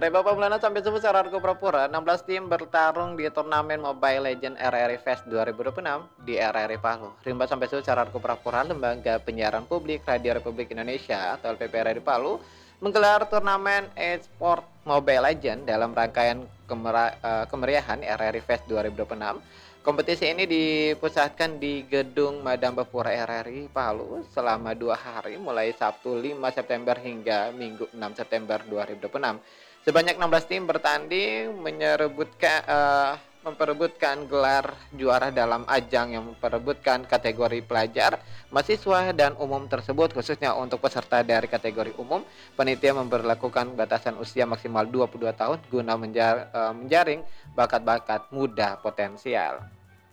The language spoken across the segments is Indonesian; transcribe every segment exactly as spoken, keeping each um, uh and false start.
Kareba Pamulana sampai sebut secara pura-pura, enam belas tim bertarung di turnamen Mobile Legends R R I Fest dua ribu dua puluh enam di R R I Palu. Rimba sampai sebut secara pura-pura, Lembaga Penyiaran Publik Radio Republik Indonesia atau L P P R I Palu menggelar turnamen e-sport Mobile Legends dalam rangkaian kemera- eh, kemeriahan R R I Fest dua ribu dua puluh enam. Kompetisi ini dipusatkan di Gedung Madambapura R R I Palu selama dua hari mulai Sabtu lima September hingga Minggu enam September dua ribu dua puluh enam. Sebanyak enam belas tim bertanding menyerebutkan eh, memperebutkan gelar juara dalam ajang yang memperebutkan kategori pelajar, mahasiswa dan umum tersebut. Khususnya untuk peserta dari kategori umum, panitia memberlakukan batasan usia maksimal dua puluh dua tahun guna menjar, eh, menjaring bakat-bakat muda potensial.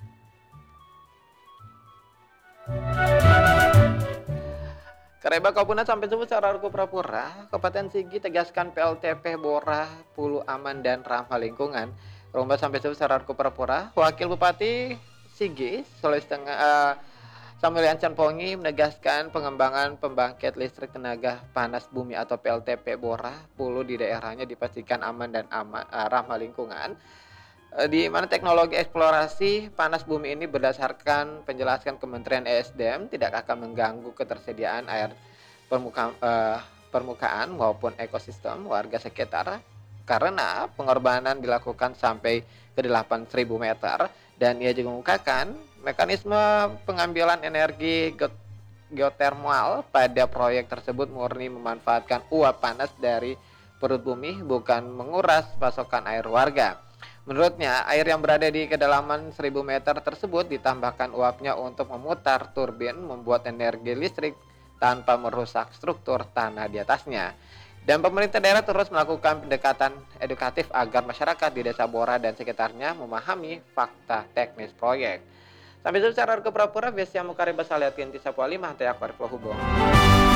Kareba Kapuna sampai sebut secara pura-pura, Kabupaten Sigi tegaskan P L T P Bora, Pulu aman dan ramah lingkungan. Romba sampai sebut secara pura-pura, Wakil Bupati Sigi, Sulawesi Tengah, uh, Samuel Yancan Pongi menegaskan pengembangan pembangkit listrik tenaga panas bumi atau P L T P Bora, Pulu di daerahnya dipastikan aman dan aman, uh, ramah lingkungan. Di mana teknologi eksplorasi panas bumi ini berdasarkan penjelasan Kementerian E S D M tidak akan mengganggu ketersediaan air permukaan, eh, permukaan maupun ekosistem warga sekitar karena pengorbanan dilakukan sampai ke delapan ribu meter. Dan ia juga mengungkapkan mekanisme pengambilan energi geotermal pada proyek tersebut murni memanfaatkan uap panas dari perut bumi, bukan menguras pasokan air warga. Menurutnya, air yang berada di kedalaman seribu meter tersebut ditambahkan uapnya untuk memutar turbin membuat energi listrik tanpa merusak struktur tanah di atasnya. Dan pemerintah daerah terus melakukan pendekatan edukatif agar masyarakat di Desa Bora dan sekitarnya memahami fakta teknis proyek. Sampai jumpa secara ke pura-pura, Vesya Mukari Basaliat Kinti Sapuali, Mahte Akbar Hubung.